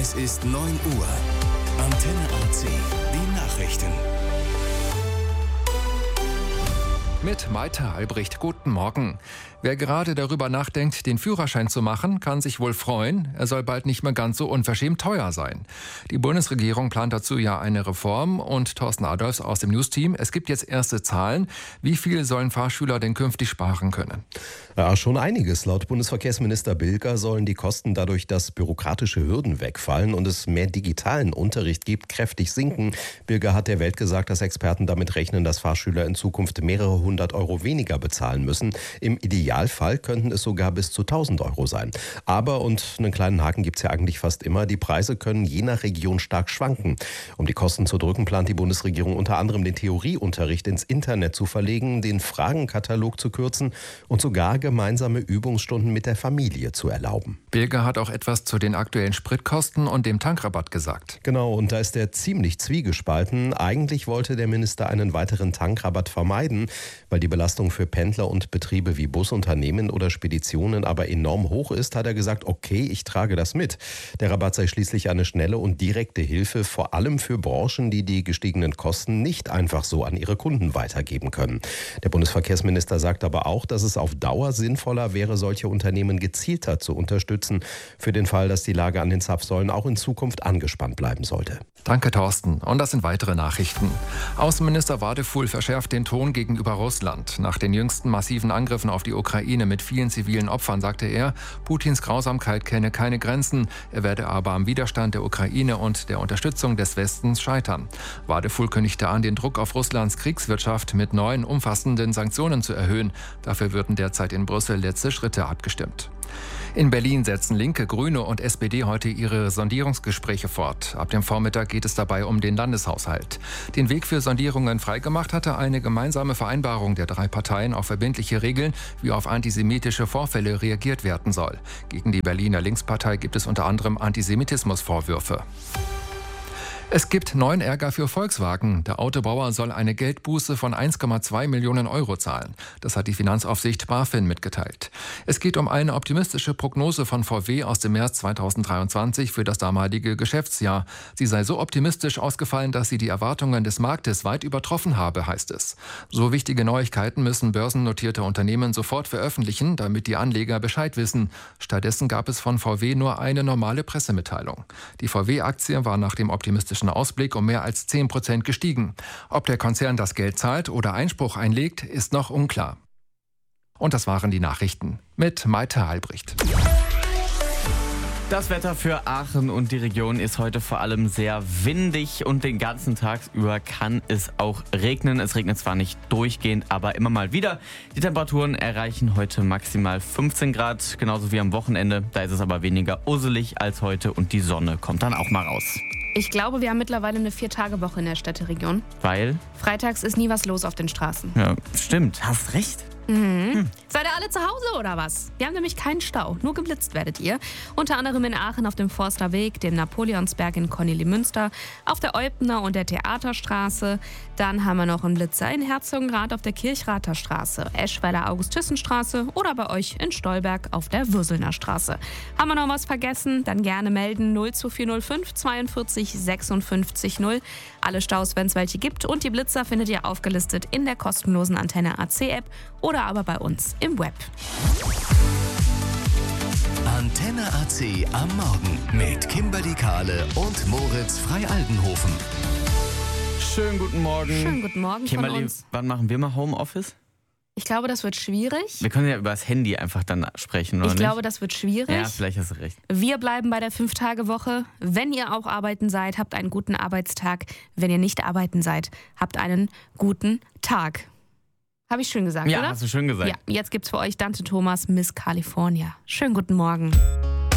Es ist 9 Uhr. Antenne AC. Die Nachrichten. Mit Maite Albrecht, guten Morgen. Wer gerade darüber nachdenkt, den Führerschein zu machen, kann sich wohl freuen. Er soll bald nicht mehr ganz so unverschämt teuer sein. Die Bundesregierung plant dazu ja eine Reform und Thorsten Adolfs aus dem News-Team. Es gibt jetzt erste Zahlen. Wie viel sollen Fahrschüler denn künftig sparen können? Ja, schon einiges. Laut Bundesverkehrsminister Bilger sollen die Kosten dadurch, dass bürokratische Hürden wegfallen und es mehr digitalen Unterricht gibt, kräftig sinken. Bilger hat der Welt gesagt, dass Experten damit rechnen, dass Fahrschüler in Zukunft mehrere 100 Euro weniger bezahlen müssen. Im Idealfall könnten es sogar bis zu 1.000 Euro sein. Aber, und einen kleinen Haken gibt es ja eigentlich fast immer, die Preise können je nach Region stark schwanken. Um die Kosten zu drücken, plant die Bundesregierung unter anderem den Theorieunterricht ins Internet zu verlegen, den Fragenkatalog zu kürzen und sogar gemeinsame Übungsstunden mit der Familie zu erlauben. Bilger hat auch etwas zu den aktuellen Spritkosten und dem Tankrabatt gesagt. Genau, und da ist er ziemlich zwiegespalten. Eigentlich wollte der Minister einen weiteren Tankrabatt vermeiden, weil die Belastung für Pendler und Betriebe wie Busunternehmen oder Speditionen aber enorm hoch ist, hat er gesagt, okay, ich trage das mit. Der Rabatt sei schließlich eine schnelle und direkte Hilfe, vor allem für Branchen, die die gestiegenen Kosten nicht einfach so an ihre Kunden weitergeben können. Der Bundesverkehrsminister sagt aber auch, dass es auf Dauer sinnvoller wäre, solche Unternehmen gezielter zu unterstützen, für den Fall, dass die Lage an den Zapfsäulen auch in Zukunft angespannt bleiben sollte. Danke, Thorsten. Und das sind weitere Nachrichten. Außenminister Wadefuhl verschärft den Ton gegenüber Russland. Nach den jüngsten massiven Angriffen auf die Ukraine mit vielen zivilen Opfern sagte er, Putins Grausamkeit kenne keine Grenzen. Er werde aber am Widerstand der Ukraine und der Unterstützung des Westens scheitern. Wadefuhl kündigte an, den Druck auf Russlands Kriegswirtschaft mit neuen umfassenden Sanktionen zu erhöhen. Dafür würden derzeit in Brüssel letzte Schritte abgestimmt. In Berlin setzen Linke, Grüne und SPD heute ihre Sondierungsgespräche fort. Ab dem Vormittag geht es dabei um den Landeshaushalt. Den Weg für Sondierungen freigemacht hatte eine gemeinsame Vereinbarung der 3 Parteien auf verbindliche Regeln, wie auf antisemitische Vorfälle reagiert werden soll. Gegen die Berliner Linkspartei gibt es unter anderem Antisemitismusvorwürfe. Es gibt neuen Ärger für Volkswagen. Der Autobauer soll eine Geldbuße von 1,2 Millionen Euro zahlen. Das hat die Finanzaufsicht BaFin mitgeteilt. Es geht um eine optimistische Prognose von VW aus dem März 2023 für das damalige Geschäftsjahr. Sie sei so optimistisch ausgefallen, dass sie die Erwartungen des Marktes weit übertroffen habe, heißt es. So wichtige Neuigkeiten müssen börsennotierte Unternehmen sofort veröffentlichen, damit die Anleger Bescheid wissen. Stattdessen gab es von VW nur eine normale Pressemitteilung. Die VW-Aktie war nach dem optimistischen Ausblick um mehr als 10% gestiegen. Ob der Konzern das Geld zahlt oder Einspruch einlegt, ist noch unklar. Und das waren die Nachrichten mit Maite Albrecht. Das Wetter für Aachen und die Region ist heute vor allem sehr windig und den ganzen Tag über kann es auch regnen. Es regnet zwar nicht durchgehend, aber immer mal wieder. Die Temperaturen erreichen heute maximal 15 Grad, genauso wie am Wochenende. Da ist es aber weniger usselig als heute und die Sonne kommt dann auch mal raus. Ich glaube, wir haben mittlerweile eine 4-Tage-Woche in der Städteregion. Weil? Freitags ist nie was los auf den Straßen. Ja, stimmt, hast recht. Seid ihr alle zu Hause oder was? Wir haben nämlich keinen Stau, nur geblitzt werdet ihr. Unter anderem in Aachen auf dem Forsterweg, dem Napoleonsberg in Kornelimünster, auf der Eupener und der Theaterstraße. Dann haben wir noch einen Blitzer in Herzogenrath auf der Kirchrather Straße, Eschweiler August-Thyssen-Straße oder bei euch in Stolberg auf der Würselner Straße. Haben wir noch was vergessen? Dann gerne melden 02405 42 56 0. Alle Staus, wenn es welche gibt, und die Blitzer findet ihr aufgelistet in der kostenlosen Antenne AC App oder aber bei uns im Web. Antenne AC am Morgen mit Kimberly Kahle und Moritz Frei-Aldenhofen. Schönen guten Morgen. Schönen guten Morgen Kimberly, von uns. wann machen wir mal Homeoffice? Ich glaube, das wird schwierig. Wir können ja über das Handy einfach dann sprechen, oder Ich nicht? glaube, das wird schwierig. Ja, vielleicht hast du recht. Wir bleiben bei der 5-Tage-Woche. Wenn ihr auch arbeiten seid, habt einen guten Arbeitstag. Wenn ihr nicht arbeiten seid, habt einen guten Tag. Habe ich schön gesagt, Ja, oder? hast du schön gesagt. Ja, jetzt gibt's für euch Dante Thomas, Miss California. Schönen guten Morgen.